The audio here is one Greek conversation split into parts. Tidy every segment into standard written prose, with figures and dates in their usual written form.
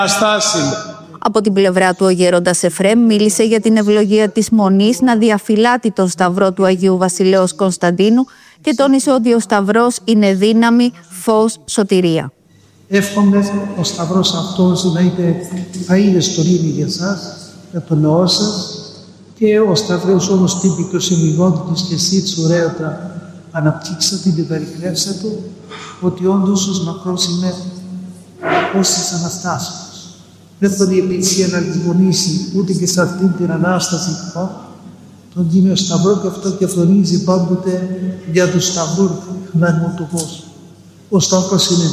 Από την πλευρά του, ο γέροντας Εφραίμ μίλησε για την ευλογία της Μονής να διαφυλάτει τον Σταυρό του Αγίου Βασιλέως Κωνσταντίνου και τόνισε ότι ο Σταυρός είναι δύναμη, φως, σωτηρία. Εύχομαι ο Σταυρός αυτός να είναι στολίδι για σας, για τον ναό σας, και ο Σταυρός όμως τύπικος ημιγόντιτος και εσείς ωραία τα αναπτύξατε και τα ρηκλεύσατε, ότι όντως ως μακρός είναι ως της Αναστάσεως. Δεν μπορεί η Εκκλησία να λησμονήσει ούτε και σε αυτήν την Ανάσταση τον Τίμιο Σταυρό, και αυτό και φρονίζει πάντοτε για τους Σταυρούς του κόσμου. Ο Σταυρός είναι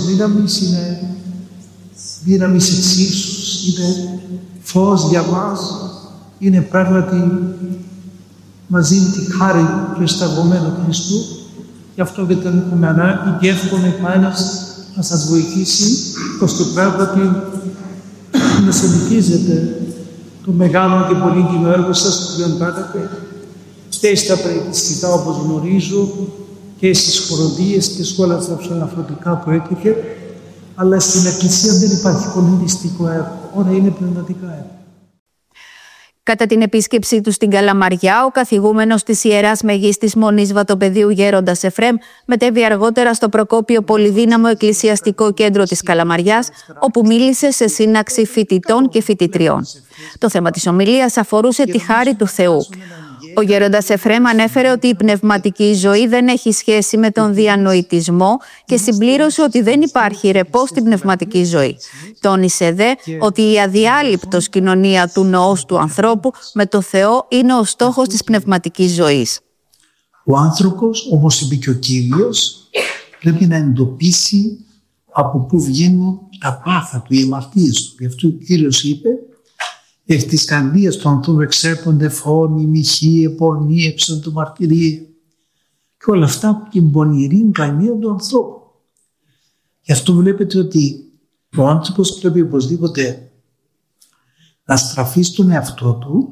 δύναμης εξίσους, είναι φως για μας, είναι πράγματι μαζί με τη χάρη του εσταυρωμένου Χριστού. Γι' αυτό και τον έχουμε ανάγκη και εύχομαι κανένας να σας βοηθήσει ώστε πράγματι να συνεχίζετε το μεγάλο και πολύτιμο έργο σας που δεν κάνατε και στα περιπτικά όπως γνωρίζω και στις χοροδίες και σε όλα τα ψαλαφρωτικά που έτυχε, αλλά στην Εκκλησία δεν υπάρχει πολιτιστικό έργο, όλα είναι πνευματικά έργα. Κατά την επίσκεψή του στην Καλαμαριά, ο καθηγούμενος της Ιεράς Μεγίστης Μονής Βατοπεδίου γέροντας Εφραίμ μετέβη αργότερα στο Προκόπιο Πολυδύναμο Εκκλησιαστικό Κέντρο της Καλαμαριάς, όπου μίλησε σε σύναξη φοιτητών και φοιτητριών. Το θέμα της ομιλίας αφορούσε τη χάρη του Θεού. Ο γέροντας Εφραίμ ανέφερε ότι η πνευματική ζωή δεν έχει σχέση με τον διανοητισμό και συμπλήρωσε ότι δεν υπάρχει ρεπό στην πνευματική ζωή. Τόνισε δε ότι η αδιάλειπτος κοινωνία του νοός του ανθρώπου με το Θεό είναι ο στόχος της πνευματικής ζωής. Ο άνθρωπος, όπως είπε και ο Κύριος, πρέπει να εντοπίσει από πού βγαίνουν τα πάθα του, οι αμαρτίες του. Γι' αυτό ο Κύριος είπε: εκ της καρδίας του ανθρώπου εξέρχονται φόνοι, μοιχεία, πορνεία, ψευδομαρτυρία και όλα αυτά που την πονηρή καρδία του ανθρώπου. Γι' αυτό βλέπετε ότι ο άνθρωπος πρέπει οπωσδήποτε να στραφεί στον εαυτό του,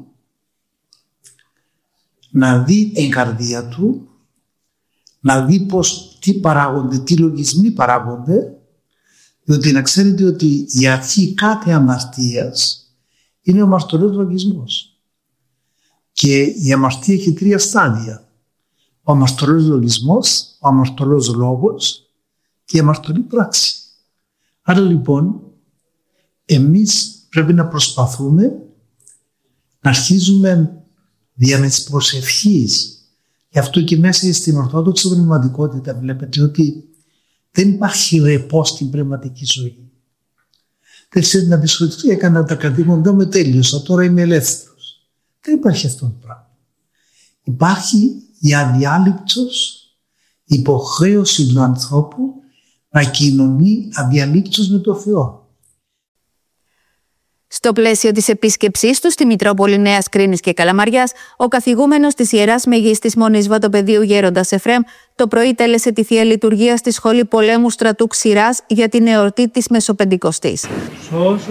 να δει την καρδία του, να δει τι παράγονται, τι λογισμοί παράγονται, διότι να ξέρετε ότι η αρχή κάθε αμαρτίας είναι ο αμαρτωλός λογισμός. Και η αμαρτία έχει 3 στάδια. Ο αμαρτωλός λογισμός, ο αμαρτωλός λόγος και η αμαρτωλή πράξη. Άρα λοιπόν, εμείς πρέπει να προσπαθούμε να αρχίζουμε δια της προσευχής. Γι' αυτό και μέσα στην Ορθόδοξη πνευματικότητα βλέπετε ότι δεν υπάρχει ρεπό στην πνευματική ζωή. Δεν ξέρει να πεις ότι έκανα τα καθήκοντα μου, τέλειωσα, τώρα είμαι ελεύθερος. Δεν υπάρχει αυτό το πράγμα. Υπάρχει η αδιάλειπτος υποχρέωση του ανθρώπου να κοινωνεί αδιαλείπτως με τον Θεό. Στο πλαίσιο της επίσκεψής του στη Μητρόπολη Νέας Κρίνης και Καλαμαριάς, ο καθηγούμενος της Ιεράς Μεγίστης Μονής Βατοπεδίου γέροντας Εφραίμ το πρωί τέλεσε τη Θεία Λειτουργία στη Σχολή Πολέμου Στρατού Ξηράς για την εορτή της Μεσοπεντηκοστής.